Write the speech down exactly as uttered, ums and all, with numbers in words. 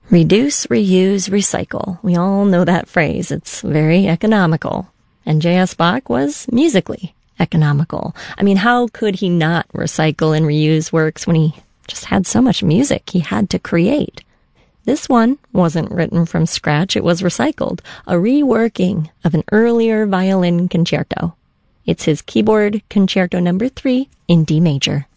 Reduce, reuse, recycle. We all know that phrase. It's very economical. And J S. Bach was musically economical. I mean, how could he not recycle and reuse works when he just had so much music he had to create? This one wasn't written from scratch. It was recycled, a reworking of an earlier violin concerto. It's his keyboard concerto number three in D major.